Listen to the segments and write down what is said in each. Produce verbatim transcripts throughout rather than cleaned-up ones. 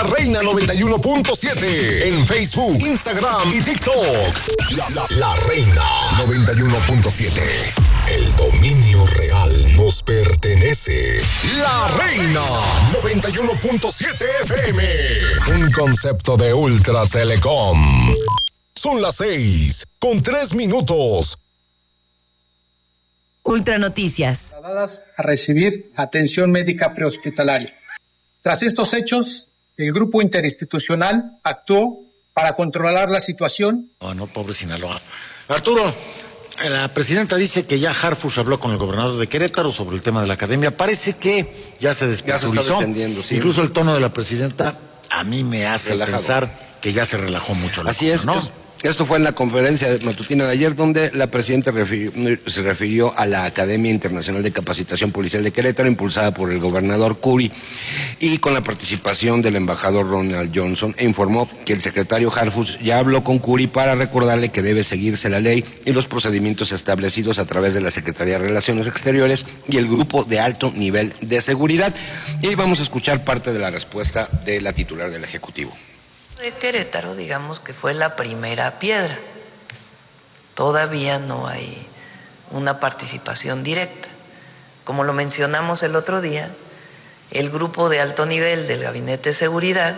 La Reina noventa y uno punto siete. En Facebook, Instagram y TikTok. La, la, la Reina noventa y uno punto siete. El dominio real nos pertenece. La Reina noventa y uno punto siete F M. Un concepto de Ultra Telecom. Son las seis con tres minutos. Ultra Noticias. Trasladadas a recibir atención médica prehospitalaria. Tras estos hechos, el grupo interinstitucional actuó para controlar la situación. Oh, no, pobre Sinaloa. Arturo, la presidenta dice que ya Harfuch habló con el gobernador de Querétaro sobre el tema de la academia. Parece que ya se despresurizó. Sí. Incluso el tono de la presidenta a mí me hace Relajado. pensar que ya se relajó mucho la Así cosa, es, ¿no? es. Esto fue en la conferencia matutina de ayer, donde la presidenta refirió, se refirió a la Academia Internacional de Capacitación Policial de Querétaro, impulsada por el gobernador Curi, y con la participación del embajador Ronald Johnson, e informó que el secretario Harfuch ya habló con Curi para recordarle que debe seguirse la ley y los procedimientos establecidos a través de la Secretaría de Relaciones Exteriores y el Grupo de Alto Nivel de Seguridad. Y vamos a escuchar parte de la respuesta de la titular del Ejecutivo. De Querétaro, digamos que fue la primera piedra. Todavía no hay una participación directa. Como lo mencionamos el otro día, el grupo de alto nivel del Gabinete de Seguridad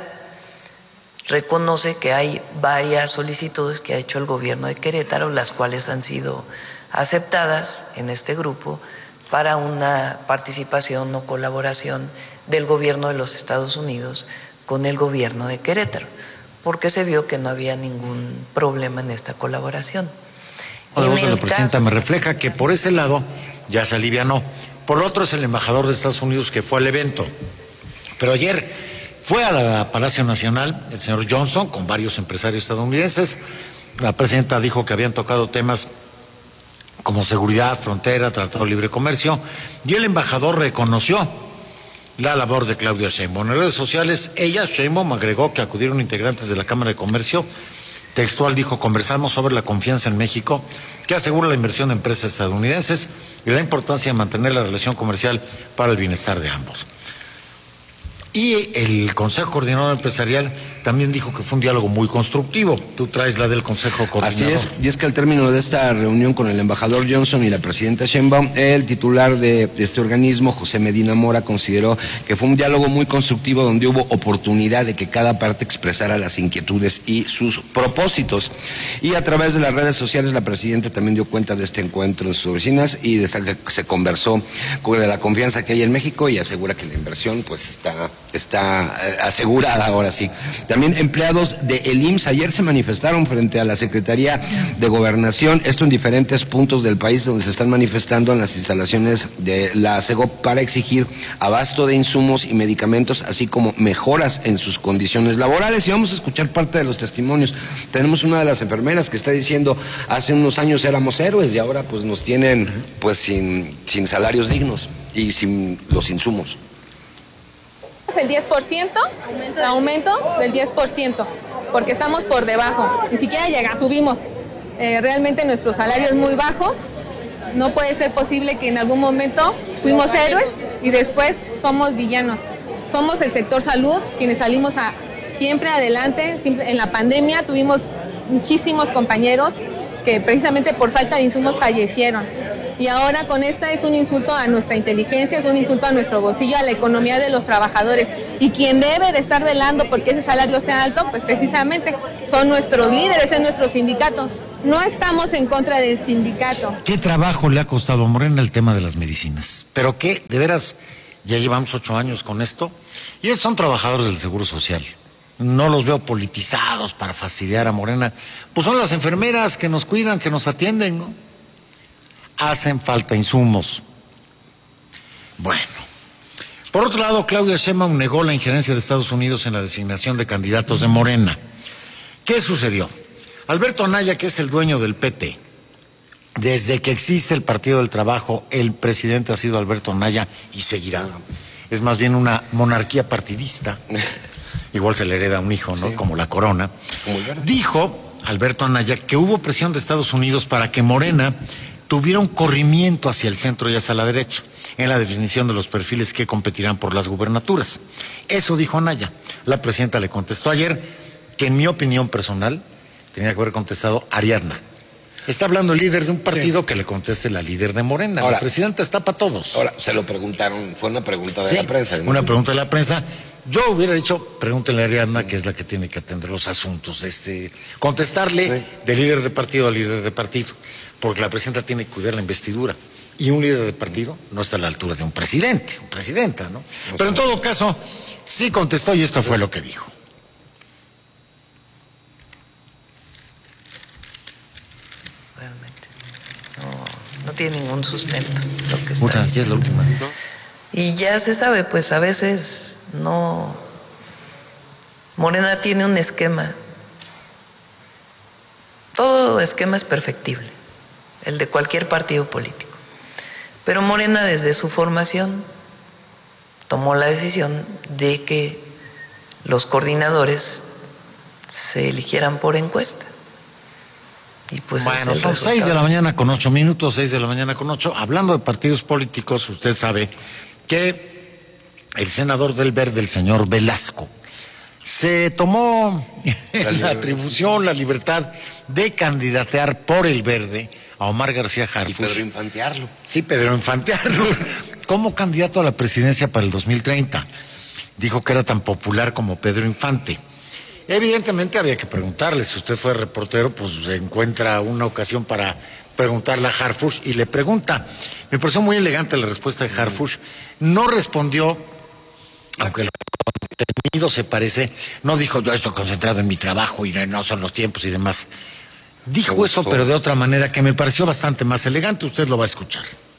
reconoce que hay varias solicitudes que ha hecho el gobierno de Querétaro, las cuales han sido aceptadas en este grupo para una participación o colaboración del gobierno de los Estados Unidos con el gobierno de Querétaro, porque se vio que no había ningún problema en esta colaboración. La voz de la presidenta me refleja que por ese lado ya se alivianó. Por otro es el embajador de Estados Unidos que fue al evento. Pero ayer fue a la Palacio Nacional el señor Johnson con varios empresarios estadounidenses. La presidenta dijo que habían tocado temas como seguridad, frontera, tratado de libre comercio, y el embajador reconoció la labor de Claudia Sheinbaum. En redes sociales, ella, Sheinbaum, agregó que acudieron integrantes de la Cámara de Comercio. Textual dijo: conversamos sobre la confianza en México, que asegura la inversión de empresas estadounidenses y la importancia de mantener la relación comercial para el bienestar de ambos. Y el Consejo Coordinador Empresarial también dijo que fue un diálogo muy constructivo. Tú traes la del Consejo Coordinador. Así es, y es que al término de esta reunión con el embajador Johnson y la presidenta Sheinbaum, el titular de este organismo, José Medina Mora, consideró que fue un diálogo muy constructivo donde hubo oportunidad de que cada parte expresara las inquietudes y sus propósitos. Y a través de las redes sociales la presidenta también dio cuenta de este encuentro en sus oficinas y destaca que se conversó sobre la confianza que hay en México y asegura que la inversión pues está, está eh, asegurada ahora sí. También empleados de el I M S S ayer se manifestaron frente a la Secretaría de Gobernación, esto en diferentes puntos del país donde se están manifestando en las instalaciones de la SEGOP para exigir abasto de insumos y medicamentos, así como mejoras en sus condiciones laborales. Y vamos a escuchar parte de los testimonios. Tenemos una de las enfermeras que está diciendo: hace unos años éramos héroes y ahora pues nos tienen pues sin, sin salarios dignos y sin los insumos. El diez por ciento, aumento del diez por ciento, porque estamos por debajo, ni siquiera llega, subimos. Eh, realmente nuestro salario es muy bajo, no puede ser posible que en algún momento fuimos héroes y después somos villanos. Somos el sector salud quienes salimos a, siempre adelante. Siempre, en la pandemia tuvimos muchísimos compañeros que precisamente por falta de insumos fallecieron. Y ahora con esta es un insulto a nuestra inteligencia, es un insulto a nuestro bolsillo, a la economía de los trabajadores. Y quien debe de estar velando porque ese salario sea alto, pues precisamente son nuestros líderes, es nuestro sindicato. No estamos en contra del sindicato. ¿Qué trabajo le ha costado a Morena el tema de las medicinas? ¿Pero qué? De veras, ya llevamos ocho años con esto. Y estos son trabajadores del Seguro Social. No los veo politizados para fastidiar a Morena. Pues son las enfermeras que nos cuidan, que nos atienden, ¿no? Hacen falta insumos. Bueno, por otro lado, Claudia Sheinbaum negó la injerencia de Estados Unidos en la designación de candidatos de Morena. ¿Qué sucedió? Alberto Anaya, que es el dueño del P T, desde que existe el Partido del Trabajo, el presidente ha sido Alberto Anaya y seguirá. Es más bien una monarquía partidista. Igual se le hereda a un hijo, ¿no? Sí. Como la corona. Dijo Alberto Anaya que hubo presión de Estados Unidos para que Morena tuviera un corrimiento hacia el centro y hacia la derecha. en la definición de los perfiles que competirán por las gubernaturas. Eso dijo Anaya. La presidenta le contestó ayer que, en mi opinión personal, tenía que haber contestado Ariadna. Está hablando el líder de un partido, sí, que le conteste la líder de Morena. Ahora, la presidenta está para todos. Ahora, se lo preguntaron, fue una pregunta de sí, la prensa. ¿no? Una pregunta de la prensa. Yo hubiera dicho, pregúntenle a Ariadna, que es la que tiene que atender los asuntos. Este, contestarle sí. de líder de partido a líder de partido, porque la presidenta tiene que cuidar la investidura. Y un líder de partido no está a la altura de un presidente, o presidenta, ¿no? O Pero en todo caso, sí contestó y esto fue lo que dijo. No tiene ningún sustento lo que está Muchas gracias, es la última. Y ya se sabe, pues a veces no. Morena tiene un esquema. Todo esquema es perfectible, el de cualquier partido político. Pero Morena, desde su formación, tomó la decisión de que los coordinadores se eligieran por encuesta. Y pues bueno, son seis de la mañana con ocho minutos, seis de la mañana con ocho. Hablando de partidos políticos, usted sabe que el senador del Verde, el señor Velasco, se tomó la, la atribución, la libertad de candidatear por el Verde a Omar García Harfuch. Y Pedro Infantearlo. Sí, Pedro Infantearlo, como candidato a la presidencia para el dos mil treinta. Dijo que era tan popular como Pedro Infante. Evidentemente había que preguntarle, si usted fue reportero, pues encuentra una ocasión para preguntarle a Harfuch y le pregunta. Me pareció muy elegante la respuesta de Harfuch. No respondió, aunque el contenido se parece, no dijo yo estoy concentrado en mi trabajo y no son los tiempos y demás. Dijo eso, pero de otra manera que me pareció bastante más elegante. Usted lo va a escuchar.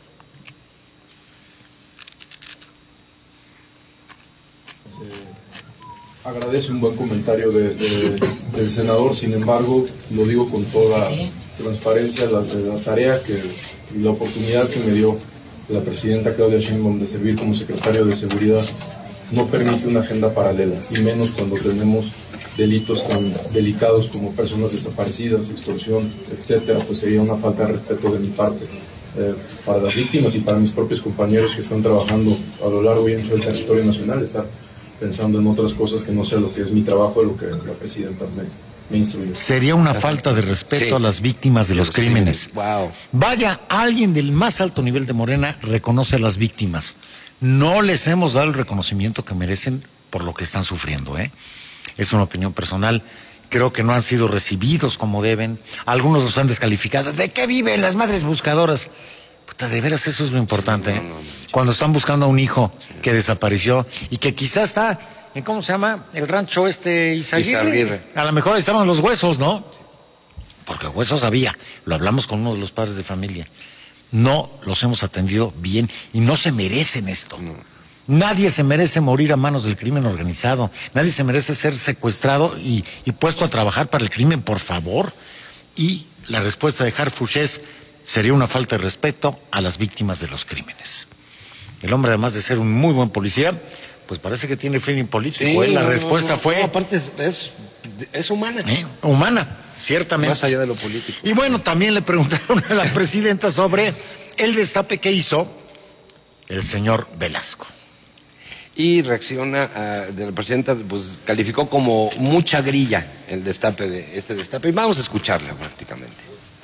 Agradece un buen comentario de, de, del senador, sin embargo, lo digo con toda transparencia, la, la tarea que, y la oportunidad que me dio la presidenta Claudia Sheinbaum de servir como secretario de Seguridad no permite una agenda paralela, y menos cuando tenemos delitos tan delicados como personas desaparecidas, extorsión, etcétera, pues sería una falta de respeto de mi parte eh, para las víctimas y para mis propios compañeros que están trabajando a lo largo y ancho del territorio nacional, estar pensando en otras cosas que no sea lo que es mi trabajo, lo que la presidenta me, me instruyó. Sería una falta de respeto sí. a las víctimas de los, los crímenes. crímenes. Wow. Vaya, alguien del más alto nivel de Morena reconoce a las víctimas. No les hemos dado el reconocimiento que merecen por lo que están sufriendo, ¿eh? Es una opinión personal. Creo que no han sido recibidos como deben. Algunos los han descalificado. ¿De qué viven las madres buscadoras? Puta, de veras eso es lo importante, ¿eh? No, no, no. Cuando están buscando a un hijo que desapareció y que quizás está en, ¿cómo se llama? El rancho este Izaguirre. Izaguirre. A lo mejor estaban los huesos, ¿no? Porque huesos había. Lo hablamos con uno de los padres de familia. No los hemos atendido bien y no se merecen esto. No. Nadie se merece morir a manos del crimen organizado. Nadie se merece ser secuestrado y, y puesto a trabajar para el crimen, por favor. Y la respuesta de Harfuch es: sería una falta de respeto a las víctimas de los crímenes. El hombre, además de ser un muy buen policía, pues parece que tiene feeling político. Sí, ¿eh? La no, respuesta no, no, fue... No, aparte es, es, es humana. ¿Eh? Humana, ciertamente. Más allá de lo político. Y bueno, también le preguntaron a la presidenta sobre el destape que hizo el señor Velasco. Y reacciona a, de la presidenta, pues calificó como mucha grilla el destape de este destape. Y vamos a escucharla prácticamente.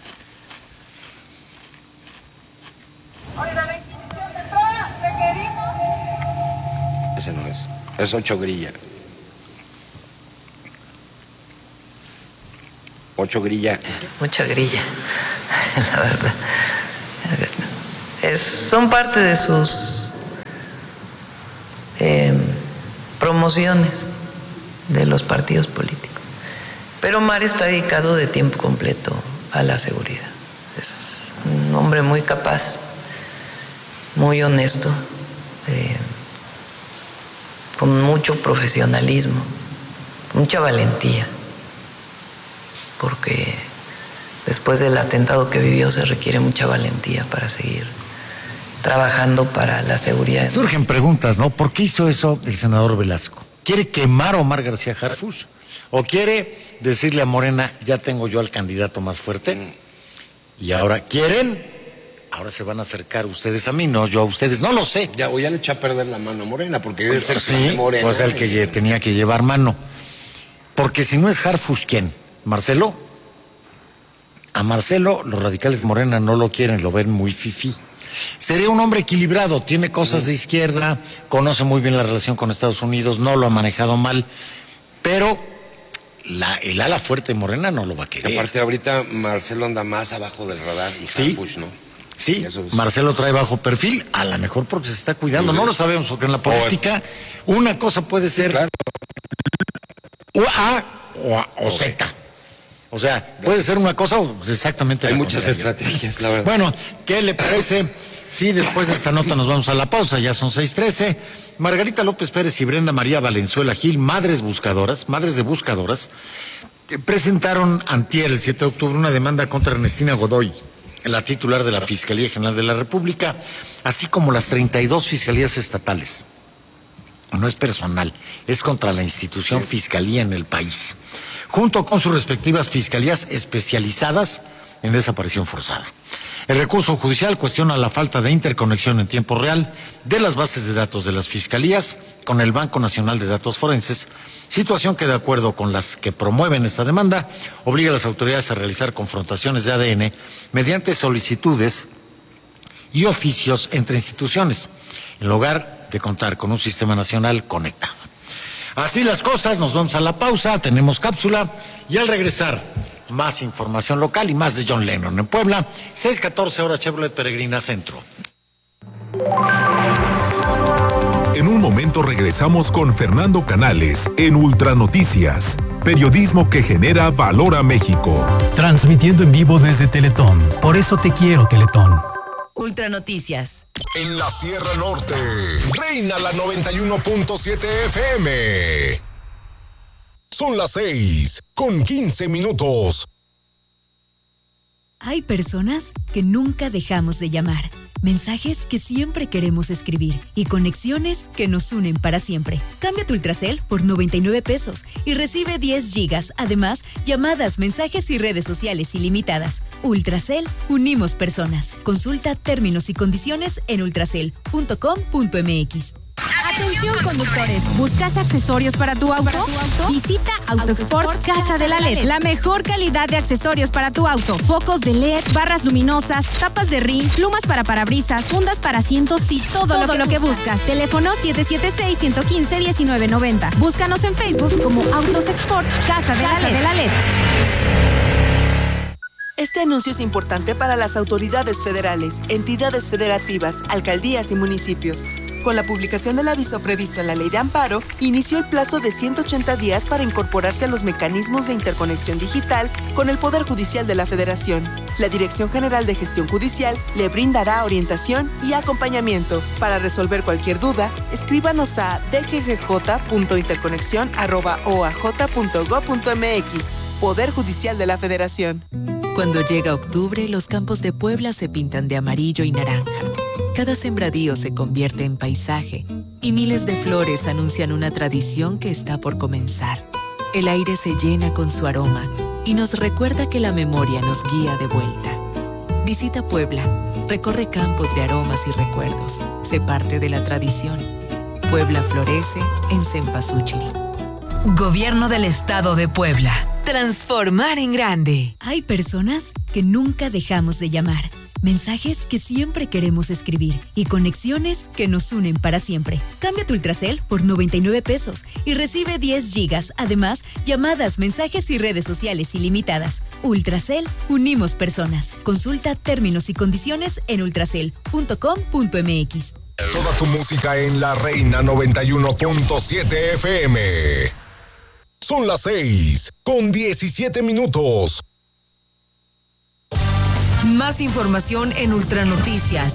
Ese no es, es ocho grilla. Ocho grilla. Mucha grilla, la verdad. Es, son parte de sus eh, promociones de los partidos políticos. Pero Omar está dedicado de tiempo completo a la seguridad. Es un hombre muy capaz, muy honesto, eh, con mucho profesionalismo, mucha valentía, porque después del atentado que vivió se requiere mucha valentía para seguir trabajando para la seguridad. Surgen preguntas, ¿no? ¿Por qué hizo eso el senador Velasco? ¿Quiere quemar a Omar García Harfuch? ¿O quiere decirle a Morena, ya tengo yo al candidato más fuerte? Y ahora quieren ahora se van a acercar ustedes a mí, no yo a ustedes, no lo sé. Ya, o ya le eché a perder la mano Morena, porque debe ser sí, Morena. pues el que lle- tenía que llevar mano. Porque si no es Harfuch, ¿quién? ¿Marcelo? A Marcelo los radicales de Morena no lo quieren, lo ven muy fifí. Sería un hombre equilibrado, tiene cosas de izquierda, conoce muy bien la relación con Estados Unidos, no lo ha manejado mal, pero la, el ala fuerte de Morena no lo va a querer. Aparte, ahorita Marcelo anda más abajo del radar y Sí. Harfuch, ¿no? Sí, Eso es- Marcelo trae bajo perfil, a lo mejor porque se está cuidando, Sí. no lo sabemos, porque en la política una cosa puede ser Claro. o A o, A, o Z. O sea, puede ser una cosa o exactamente Hay la muchas contraria. estrategias, la verdad. Bueno, ¿qué le parece? Sí, después de esta nota nos vamos a la pausa, ya son seis trece. Margarita López Pérez y Brenda María Valenzuela Gil, madres buscadoras, madres de buscadoras, eh, presentaron antier, el siete de octubre, una demanda contra Ernestina Godoy, la titular de la Fiscalía General de la República, así como las treinta y dos fiscalías estatales. No es personal, es contra la institución Fiscalía en el país, junto con sus respectivas fiscalías especializadas en desaparición forzada. El recurso judicial cuestiona la falta de interconexión en tiempo real de las bases de datos de las fiscalías con el Banco Nacional de Datos Forenses, situación que, de acuerdo con las que promueven esta demanda, obliga a las autoridades a realizar confrontaciones de A D N mediante solicitudes y oficios entre instituciones, en lugar de contar con un sistema nacional conectado. Así las cosas, nos vamos a la pausa, tenemos cápsula y al regresar, más información local y más de John Lennon en Puebla, seis catorce hora Chevrolet Peregrina Centro. En un momento regresamos con Fernando Canales en Ultranoticias, periodismo que genera valor a México. Transmitiendo en vivo desde Teletón. Por eso te quiero, Teletón. Ultranoticias. En la Sierra Norte, reina la noventa y uno punto siete F M. Son las seis con quince minutos. Hay personas que nunca dejamos de llamar, mensajes que siempre queremos escribir y conexiones que nos unen para siempre. Cambia tu Ultracel por noventa y nueve pesos y recibe diez gigas. Además, llamadas, mensajes y redes sociales ilimitadas. Ultracel, unimos personas. Consulta términos y condiciones en ultracel punto com punto m x. Atención conductores, ¿buscas accesorios para tu auto? Visita AutoExport Casa de la L E D, la mejor calidad de accesorios para tu auto. Focos de L E D, barras luminosas, tapas de ring, plumas para parabrisas, fundas para asientos y todo, todo lo, que, lo que buscas. Teléfono siete siete seis, uno uno cinco, uno nueve nueve cero. Búscanos en Facebook como AutoExport Casa de, Casa la, L E D. de la L E D. Este anuncio es importante para las autoridades federales, entidades federativas, alcaldías y municipios. Con la publicación del aviso previsto en la Ley de Amparo, inició el plazo de ciento ochenta días para incorporarse a los mecanismos de interconexión digital con el Poder Judicial de la Federación. La Dirección General de Gestión Judicial le brindará orientación y acompañamiento. Para resolver cualquier duda, escríbanos a d g g j punto interconexión arroba o a j punto gob punto m x. Poder Judicial de la Federación. Cuando llega octubre, los campos de Puebla se pintan de amarillo y naranja. Cada sembradío se convierte en paisaje y miles de flores anuncian una tradición que está por comenzar. El aire se llena con su aroma y nos recuerda que la memoria nos guía de vuelta. Visita Puebla, recorre campos de aromas y recuerdos. Sé parte de la tradición. Puebla florece en Cempasúchil. Gobierno del Estado de Puebla. Transformar en grande. Hay personas que nunca dejamos de llamar, mensajes que siempre queremos escribir y conexiones que nos unen para siempre. Cambia tu Ultracel por noventa y nueve pesos y recibe diez gigas. Además, llamadas, mensajes y redes sociales ilimitadas. Ultracel, unimos personas. Consulta términos y condiciones en ultracel punto com punto m x. Toda tu música en La Reina noventa y uno punto siete F M. Son las seis con diecisiete minutos. Más información en Ultranoticias.